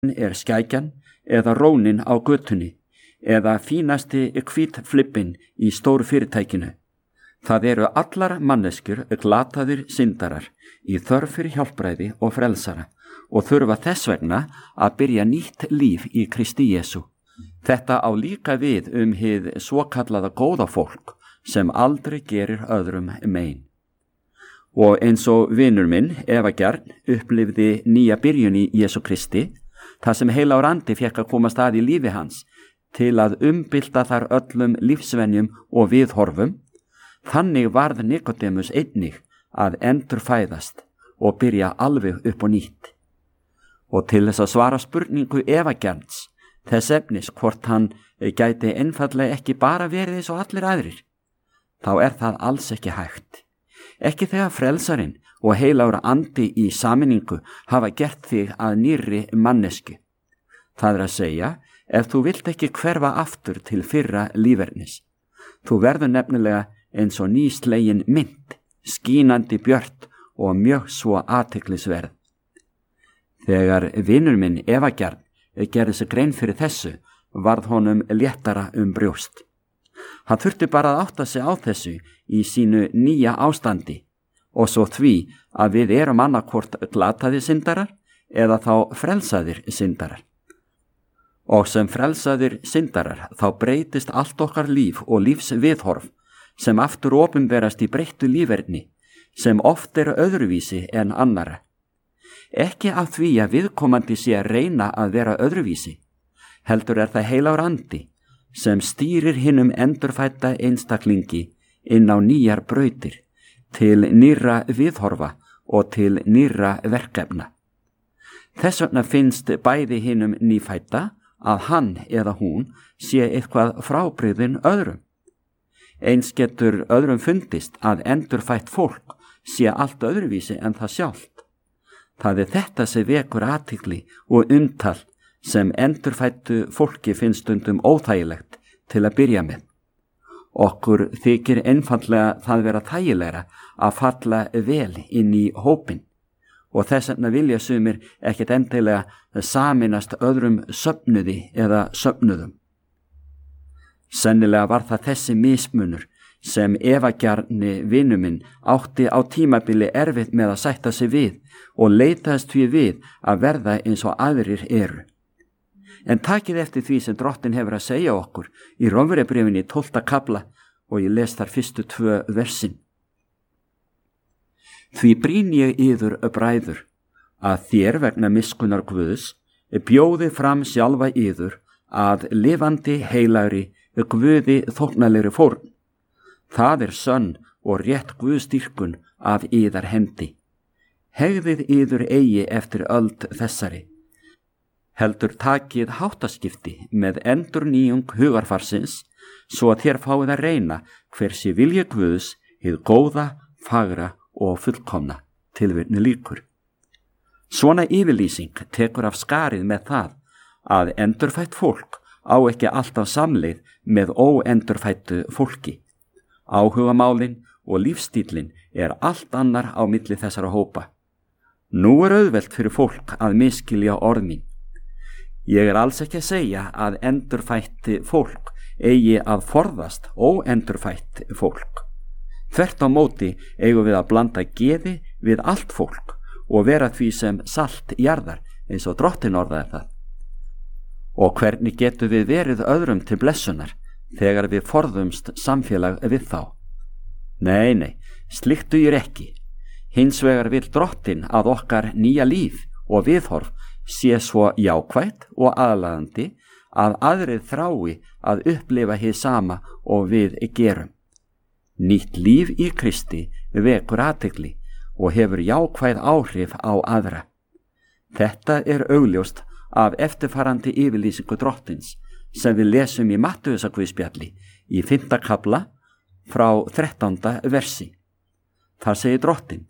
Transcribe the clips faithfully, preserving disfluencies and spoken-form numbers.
er skækjan eða rónin á götunni eða fínasti hvítflippin í stóru fyrirtækinu. Það eru allar manneskjur glataðir syndarar í þörf fyrir hjálpræði og frelsara og þurfa þess vegna að byrja nýtt líf í Kristi Jesú. Þetta á líka við um hið svokallaða góða fólk sem aldrei gerir öðrum mein. Og eins og vinur minn, Eva Gjarn, upplifði nýja byrjun í Jesú Kristi, það sem heilagur andi fékk að koma stað í lífi hans til að umbylta þar öllum lífsvenjum og viðhorfum, þannig varð Nikodemus einnig að endurfæðast og byrja alveg upp og nýtt. Og til þess að svara spurningu Eva Gjarns, þess efnis hvort hann gæti einfaldlega ekki bara verið eins og allir aðrir, þá er það alls ekki hægt. Ekki þegar frelsarinn og heilagur andi í sameiningu hafa gert þig að nýrri mannesku. Það er að segja, ef þú vilt ekki hverfa aftur til fyrra lífernis. Þú verður nefnilega eins og nýslegin mynd, skínandi björt og mjög svo athyglisverð. Þegar vinur minn Eva Gjarn gerði sig grein fyrir þessu, varð honum léttara um brjóst. Hann þurfti bara að átta sig á þessu í sínu nýja ástandi og svo því að við erum annarkvort glataðir syndarar eða þá frelsaðir syndarar. Og sem frelsaðir syndarar þá breytist allt okkar líf og lífsviðhorf sem aftur opinberast í breyttu líferni sem oft eru öðruvísi en annara. Ekki af því að viðkomandi sé að reyna að vera öðruvísi, heldur er það heilagur andi sem stýrir hinum endurfædda einstaklingi inn á nýjar brautir, til nýrra viðhorfa og til nýrra verkefna. Þess vegna finnst bæði hinum nýfædda að hann eða hún sé eitthvað frábrigðin öðrum. Eins getur öðrum fundist að endurfætt fólk sé allt öðruvísi en það sjálft. Það er þetta sem vekur athygli og umtal sem endurfættu fólki finnst stundum óþægilegt til að byrja með. Okkur þykir einfaldlega það vera þægilegra að falla vel inn í hópinn og þess vegna vilja sumir ekkert endilega sameinast öðrum söfnuði eða söfnuðum. Sennilega var það þessi mismunur sem Eva Gjarni vinur minn átti á tímabili erfitt með að sætta sig við og leitaðist því við að verða eins og aðrir eru. En takið eftir því sem Drottinn hefur að segja okkur í Rómverjabréfinni tólfta kafla og ég les þar fyrstu tvö versin. Því brýn ég yður bræður að þér vegna miskunnar Guðs bjóði fram sjálfa yður að lifandi heilagri Guði þóknanlegri fórn. Það er sönn og rétt Guðsdýrkun af yðar hendi. Hegðið yður eigi eftir öld þessari. Heldur takið háttaskipti með endurnýjung hugarfarsins svo að þér fáið að reyna hversi vilji Guðs hið góða, fagra og fullkomna. Tilvitni lýkur. Svona yfirlýsing tekur af skarið með það að endurfætt fólk á ekki alltaf samleið með óendurfættu fólki. Áhugamálin og lífstílin er allt annar á milli þessara hópa. Nú er auðvelt fyrir fólk að miskilja orð mín. Ég er alls ekki að segja að endurfætt fólk eigi að forðast óendurfætt fólk. Þvert á móti eigum við að blanda geði við allt fólk og vera því sem salt jarðar eins og Drottinn orðaði það. Og hvernig getum við verið öðrum til blessunar þegar við forðumst samfélag við þá? Nei, nei, slíkt dugir ekki. Hins vegar vill Drottinn að okkar nýja líf og viðhorf sé svo jákvætt og aðlaðandi að aðrið þrái að upplifa hið sama og við gerum. Nýtt líf í Kristi vekur athygli og hefur jákvæð áhrif á aðra. Þetta er augljóst af eftirfarandi yfirlýsingu Drottins sem við lesum í Mattheusarguðspjalli í fimmta kafla frá þrettánda versi. Þar segir Drottinn: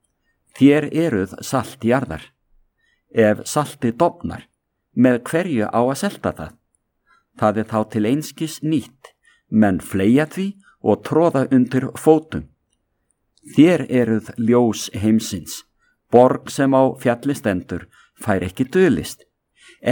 Þér eruð salt jarðar. Ef saltið dofnar, með hverju á að selta það? Það er þá til einskis nýtt, menn fleygja því og tróða undir fótum. Þér eruð ljós heimsins, borg sem á fjalli stendur, fær ekki dulist.